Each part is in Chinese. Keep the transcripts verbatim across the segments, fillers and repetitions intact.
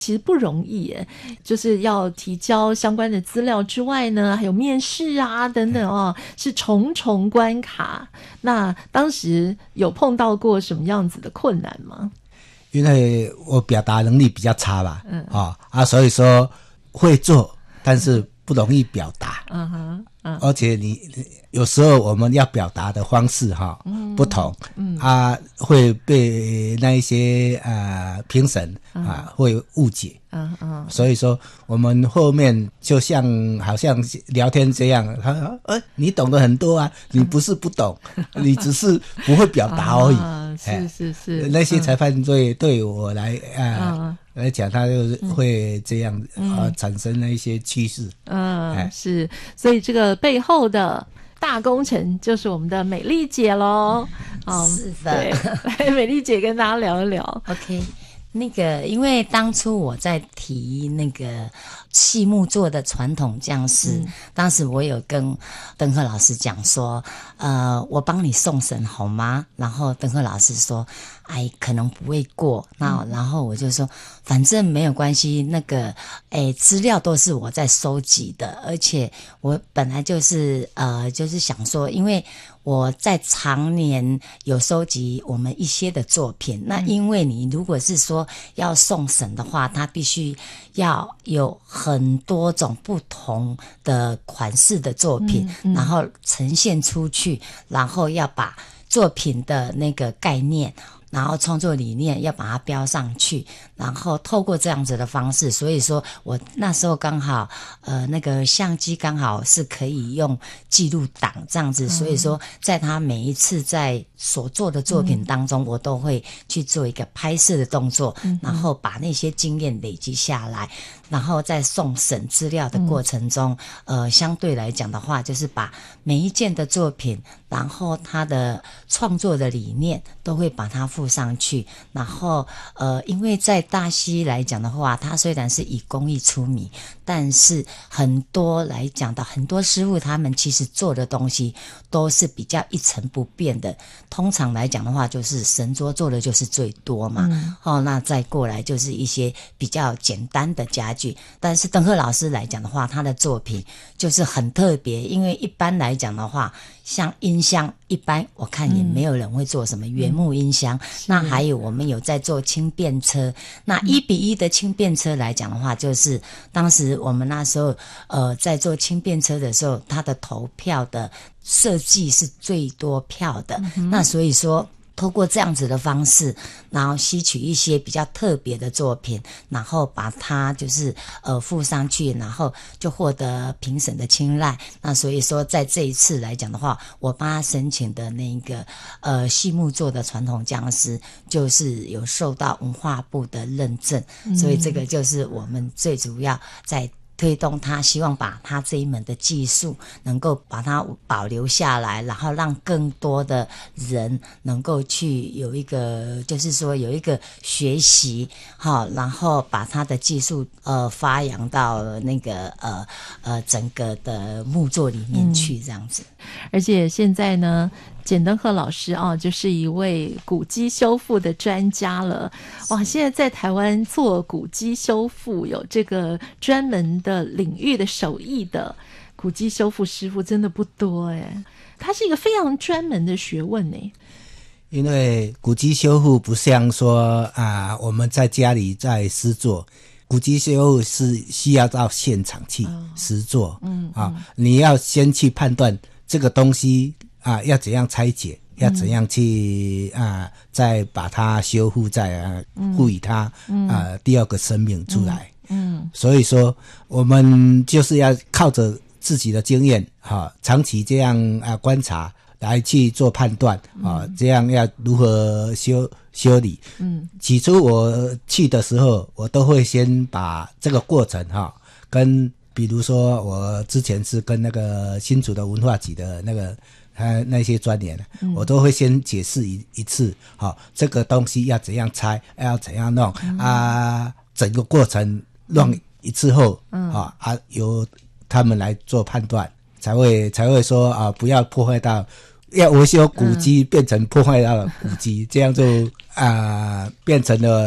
其实不容易耶，就是要提交相关的资料之外呢，还有面试啊等等哦，是重重关卡。那当时有碰到过什么样子的困难吗？ 因为我表达能力比较差吧， 嗯啊啊，所以说会做，但是不容易表达。 嗯哼，嗯， 而且你有时候我们要表达的方式哈、嗯、不同，嗯啊，会被那一些呃评审啊、嗯、会误解，嗯嗯，所以说我们后面就像好像聊天这样，他说呃你懂得很多啊，你不是不懂，你只是不会表达而已。 啊、是是是， 那些裁判对、嗯、对我来啊。嗯来讲，他就是会这样、嗯、啊，产生了一些趋势。 嗯，哎、是，所以这个背后的大功臣就是我们的美丽姐咯。 嗯，是的， 对，来，美丽姐跟大家聊一聊。 OK， 那个，因为当初我在提那个细木做的传统匠师、嗯，当时我有跟登鹤老师讲说，呃，我帮你送审好吗？然后登鹤老师说，哎，可能不会过。那、嗯、然后我就说，反正没有关系，那个，哎，资料都是我在收集的，而且我本来就是呃，就是想说，因为我在常年有收集我们一些的作品，那因为你如果是说要送审的话，它必须要有很多种不同的款式的作品、嗯嗯、然后呈现出去，然后要把作品的那个概念然后创作理念要把它标上去，然后透过这样子的方式，所以说我那时候刚好呃那个相机刚好是可以用记录档这样子、嗯、所以说在他每一次在所做的作品当中、嗯、我都会去做一个拍摄的动作、嗯、然后把那些经验累积下来，然后在送审资料的过程中、嗯、呃相对来讲的话就是把每一件的作品然后他的创作的理念都会把它附上去，然后呃，因为在大溪来讲的话，它虽然是以工艺出名，但是很多来讲的很多师傅他们其实做的东西都是比较一成不变的，通常来讲的话就是神桌做的就是最多嘛、嗯、哦，那再过来就是一些比较简单的家具，但是登鹤老师来讲的话，他的作品就是很特别，因为一般来讲的话像音箱一般我看也没有人会做什么原木音箱、嗯、那还有我们有在做轻便车，那一比一的轻便车来讲的话，就是当时我们那时候呃在做轻便车的时候，它的投票的设计是最多票的、嗯、那所以说透过这样子的方式，然后吸取一些比较特别的作品，然后把它就是呃附上去，然后就获得评审的青睐。那所以说在这一次来讲的话，我帮他申请的那个呃细木做的传统匠师就是有受到文化部的认证、嗯、所以这个就是我们最主要在推动他，希望把他这一门的技术能够把它保留下来，然后让更多的人能够去有一个就是说有一个学习好，然后把他的技术呃发扬到那个呃呃整个的木作里面去这样子、 嗯、而且现在呢简登鹤老师啊，就是一位古迹修复的专家了。哇，现在在台湾做古迹修复有这个专门的领域的手艺的古迹修复师傅真的不多哎，它是一个非常专门的学问哎。 因为古迹修复不像说啊我们在家里在施作，古迹修复是需要到现场去施作、哦、嗯啊、嗯，你要先去判断这个东西啊，要怎样拆解，要怎样去、嗯、啊，再把它修复，再啊赋予它、嗯、啊第二个生命出来。嗯，嗯所以说我们就是要靠着自己的经验，哈、啊，长期这样啊观察来去做判断啊，嗯、这样要如何修修理。嗯，起初我去的时候，我都会先把这个过程哈、啊，跟比如说我之前是跟那个新竹的文化局的那个。他那些专员、嗯、我都会先解释一一次，好、哦，这个东西要怎样拆，要怎样弄、嗯、啊，整个过程弄一次后，嗯，啊啊，由他们来做判断，才会才会说啊，不要破坏到，要维修古迹变成破坏到古迹，嗯、这样就啊变成了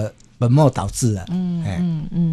本末倒置了。 嗯哎嗯嗯。